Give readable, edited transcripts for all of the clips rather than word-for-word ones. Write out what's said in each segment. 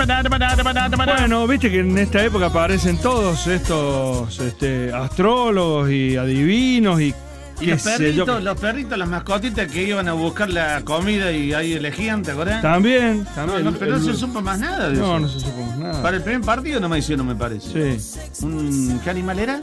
Bueno, viste que en esta época aparecen todos estos astrólogos y adivinos y Y los perritos, las mascotitas que iban a buscar la comida y ahí elegían, ¿te acordás? También. Pero no se supo más nada de eso. No se supo más nada. Para el primer partido no me hicieron, me parece. Sí. ¿Qué animal era?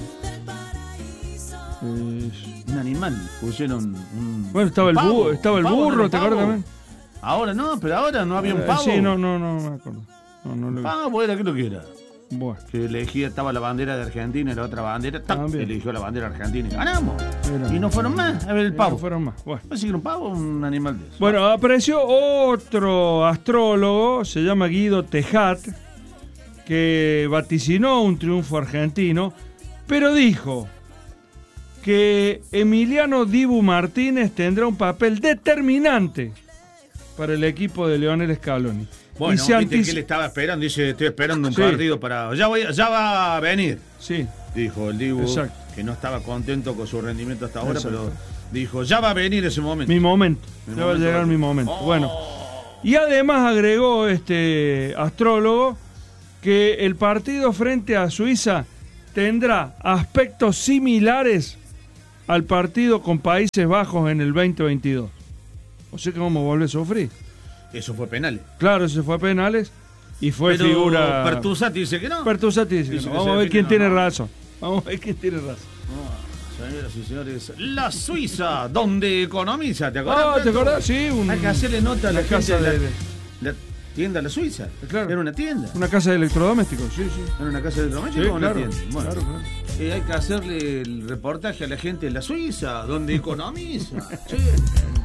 Un animal. Pusieron un. Bueno, estaba el burro, ¿te acuerdas también? Ahora no, pero ahora no había un pavo. Sí, no me acuerdo. Pavo era, creo que era. Bueno. Que elegía, estaba la bandera de Argentina y la otra bandera, eligió la bandera argentina y ganamos. Mira. Y no fueron más a ver el pavo. No fueron más. Bueno. Pues si era un pavo o un animal de eso. Bueno, apareció otro astrólogo, se llama Guido Tejat, que vaticinó un triunfo argentino, pero dijo que Emiliano Dibu Martínez tendrá un papel determinante para el equipo de Lionel Scaloni. Bueno, viste que él estaba esperando, dice, estoy esperando un partido para... Ya va a venir. Sí. Dijo el Dibu, que no estaba contento con su rendimiento hasta ahora, pero dijo, ya va a venir ese momento. Mi momento. Ya va a llegar mi momento. Bueno. Y además agregó este astrólogo que el partido frente a Suiza tendrá aspectos similares al partido con Países Bajos en el 2022. O sea que vamos a volver a sufrir. Eso fue penales. Claro, eso fue a penales y fue figura... Pertusati dice que no. Pertusati dice que no. Vamos a ver quién tiene razón. Vamos a ver quién tiene razón. Señoras y señores, la Suiza, donde economiza, ¿te acuerdas? Ah, ¿te acuerdas? Sí. Hay que hacerle nota a la casa de la tienda La Suiza. Claro. Era una tienda. Una casa de electrodomésticos, sí. ¿Era una casa de electrodomésticos o una tienda? Bueno, claro. Hay que hacerle el reportaje a la gente de La Suiza, donde economiza. Sí.